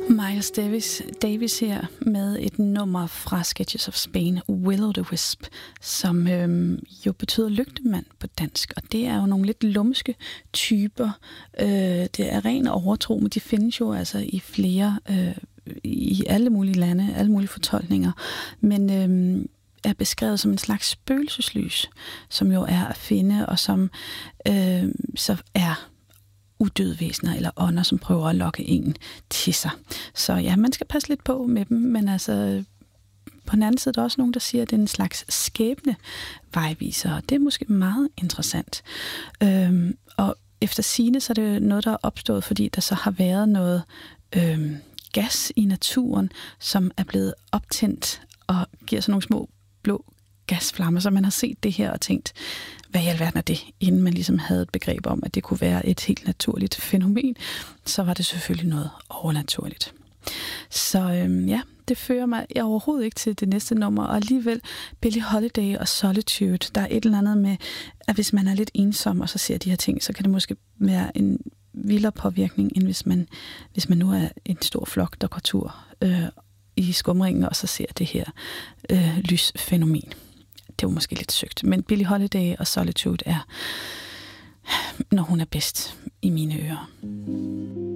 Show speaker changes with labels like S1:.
S1: Miles Davis her med et nummer fra Sketches of Spain, Will-o'-the-Wisp, som jo betyder lygtemand på dansk, og det er jo nogle lidt lumske typer. Det er ren overtro, men de findes jo altså i flere, i alle mulige lande, alle mulige fortolkninger, men er beskrevet som en slags spøgelseslys, som jo er at finde, og som så er udøde væsener eller ånder, som prøver at lokke en til sig. Så ja, man skal passe lidt på med dem, men altså på den anden side er der også nogen, der siger, at det er en slags skæbne vejviser, og det er måske meget interessant. Og efter sigende, så er det noget, der er opstået, fordi der så har været noget gas i naturen, som er blevet optændt og giver sådan nogle små blå gasflammer, så man har set det her og tænkt, hvad i alverden er det? Inden man ligesom havde et begreb om, at det kunne være et helt naturligt fænomen, så var det selvfølgelig noget overnaturligt. Så ja, det fører mig overhovedet ikke til det næste nummer, og alligevel Billie Holiday og Solitude. Der er et eller andet med, at hvis man er lidt ensom, og så ser de her ting, så kan det måske være en vildere påvirkning, end hvis man nu er en stor flok, der går tur i skumringen, og så ser det her lysfænomen. Det var måske lidt søgt, men Billie Holiday og Solitude er, når hun er bedst i mine ører.